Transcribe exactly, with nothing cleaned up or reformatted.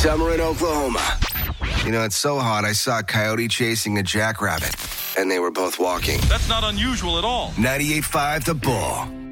Summer in Oklahoma. You know, it's so hot, I saw a coyote chasing a jackrabbit, and they were both walking. That's not unusual at all. ninety-eight point five The Bull.